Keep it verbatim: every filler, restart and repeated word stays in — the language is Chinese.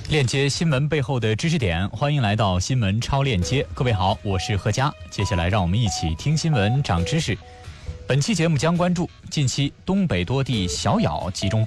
链接新闻背后的知识点，欢迎来到新闻超链接。各位好，我是贺佳，接下来让我们一起听新闻长知识。本期节目将关注近期东北多地小咬集中